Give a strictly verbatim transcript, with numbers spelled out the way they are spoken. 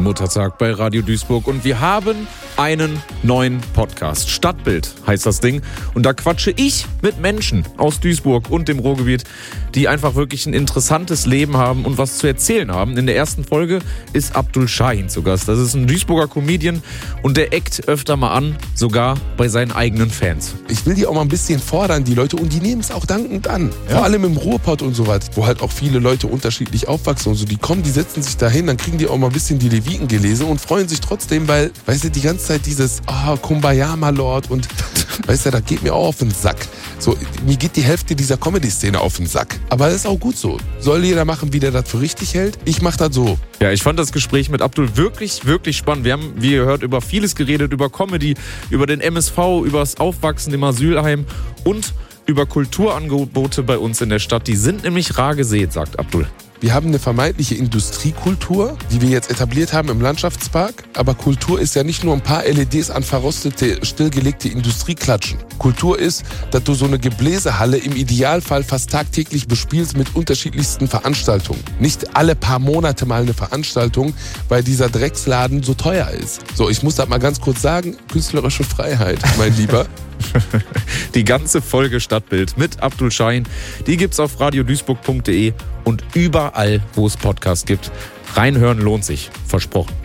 Muttertag bei Radio Duisburg und wir haben einen neuen Podcast. Stadtbild heißt das Ding. Und da quatsche ich mit Menschen aus Duisburg und dem Ruhrgebiet, die einfach wirklich ein interessantes Leben haben und was zu erzählen haben. In der ersten Folge ist Abdul Şahin zu Gast. Das ist ein Duisburger Comedian und der eckt öfter mal an, sogar bei seinen eigenen Fans. Ich will die auch mal ein bisschen fordern, die Leute, und die nehmen es auch dankend an. Ja. Vor allem im Ruhrpott und so was, wo halt auch viele Leute unterschiedlich aufwachsen und so. Die kommen, die setzen sich dahin, dann kriegen die auch mal ein bisschen die Leviten gelesen und freuen sich trotzdem, weil, weißt du, die ganze Zeit dieses oh, Kumbaya, my Lord, und weißt du, das geht mir auch auf den Sack. So, mir geht die Hälfte dieser Comedy-Szene auf den Sack. Aber das ist auch gut so. Soll jeder machen, wie der das für richtig hält. Ich mach das so. Ja, ich fand das Gespräch mit Abdul wirklich, wirklich spannend. Wir haben, wie ihr hört, über vieles geredet, über Comedy, über den M S V, über das Aufwachsen im Asylheim und über Kulturangebote bei uns in der Stadt. Die sind nämlich rar gesät, sagt Abdul. Wir haben eine vermeintliche Industriekultur, die wir jetzt etabliert haben im Landschaftspark. Aber Kultur ist ja nicht nur ein paar L E Ds an verrostete, stillgelegte Industrieklatschen. Kultur ist, dass du so eine Gebläsehalle im Idealfall fast tagtäglich bespielst mit unterschiedlichsten Veranstaltungen. Nicht alle paar Monate mal eine Veranstaltung, weil dieser Drecksladen so teuer ist. So, ich muss das mal ganz kurz sagen, künstlerische Freiheit, mein Lieber. Die ganze Folge Stadtbild mit Abdul Şahin, die gibt's auf radio duisburg punkt de und überall, wo es Podcasts gibt. Reinhören lohnt sich, versprochen.